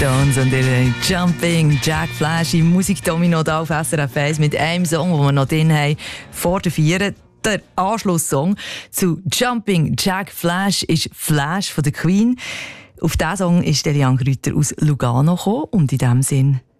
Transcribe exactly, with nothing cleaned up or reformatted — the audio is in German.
Stones und ihre Jumping Jack Flash im Musikdomino da auf S R F eins mit einem Song, den wir noch drin haben, vor der Vieren. Der Anschlusssong zu Jumping Jack Flash ist Flash von der Queen. Auf diesen Song ist Eliane Grüter aus Lugano gekommen und in diesem Sinn